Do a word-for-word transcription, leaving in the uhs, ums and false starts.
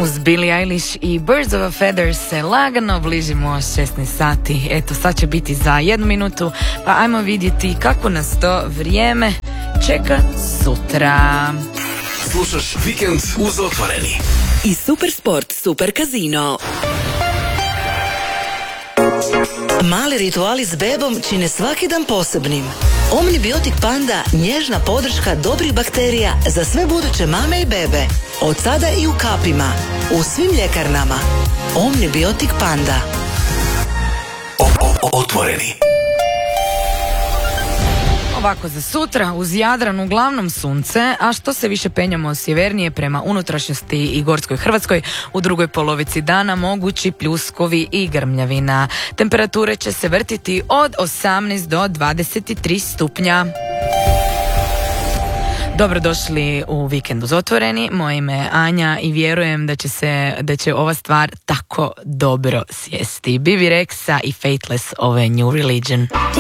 Uz Billie Eilish i Birds of a Feather se lagano bližimo šesnaest sati. Eto, sad će biti za jednu minutu, pa ajmo vidjeti kako nas to vrijeme čeka sutra. Slušaš Vikend uz Otvoreni. I Super Sport, Super Casino. Mali rituali s bebom čine svaki dan posebnim. Omnibiotik Panda, nježna podrška dobrih bakterija za sve buduće mame i bebe. Od sada i u kapima, u svim ljekarnama. Omnibiotik Panda. O, o, otvoreni. Ovako za sutra, uz Jadran uglavnom sunce, a što se više penjamo sjevernije prema unutrašnjosti i gorskoj Hrvatskoj, u drugoj polovici dana mogući pljuskovi i grmljavina. Temperature će se vrtiti od osamnaest do dvadeset tri stupnja. Dobrodošli u Vikend uz Otvoreni. Moje ime je Anja i vjerujem da će se da će ova stvar tako dobro sjesti. Bibi Rexa i Fateless, ovo je New Religion.